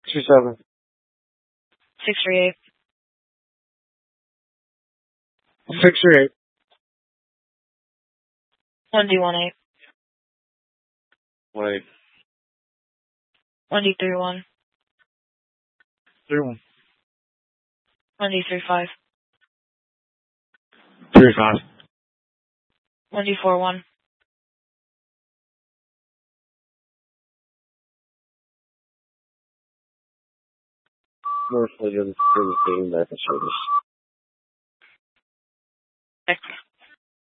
27. 638. 638. 1D18. 18. 1D31. 31. 1D35. 35. 1D41. More for the thing that service. X.